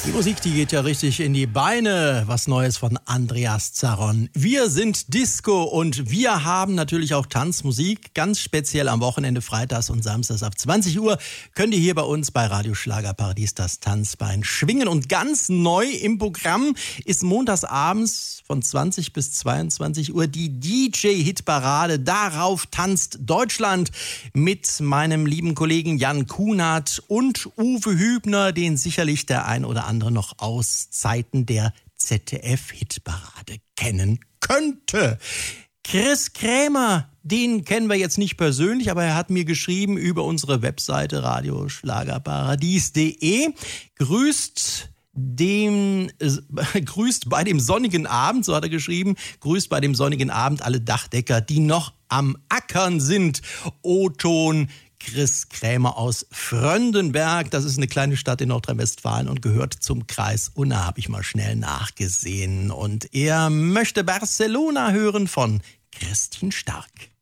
Die Musik, die geht ja richtig in die Beine. Was Neues von Andreas Zaron. Wir sind Disco und wir haben natürlich auch Tanzmusik. Ganz speziell am Wochenende, freitags und samstags ab 20 Uhr könnt ihr hier bei uns bei Radio Schlagerparadies das Tanzbein schwingen. Und ganz neu im Programm ist montags abends von 20 bis 22 Uhr die DJ-Hitparade. Darauf tanzt Deutschland mit meinem lieben Kollegen Jan Kunert und Uwe Hübner, den sicherlich der ein oder andere noch aus Zeiten der ZDF-Hitparade kennen könnte. Chris Krämer, den kennen wir jetzt nicht persönlich, aber er hat mir geschrieben über unsere Webseite radioschlagerparadies.de. Grüßt bei dem sonnigen Abend, so hat er geschrieben, grüßt bei dem sonnigen Abend alle Dachdecker, die noch am Ackern sind. O-Ton Chris Krämer aus Fröndenberg. Das ist eine kleine Stadt in Nordrhein-Westfalen und gehört zum Kreis Unna, habe ich mal schnell nachgesehen. Und er möchte Barcelona hören von Christine Stark.